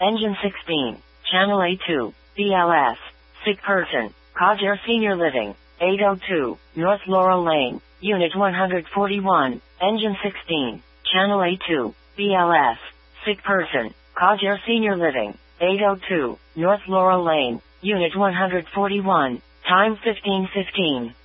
Engine 16, Channel A2, BLS, sick person, Codger Senior Living, 802, North Laurel Lane, Unit 141, Engine 16, Channel A2, BLS, sick person, Codger Senior Living, 802, North Laurel Lane, Unit 141, time 15:15.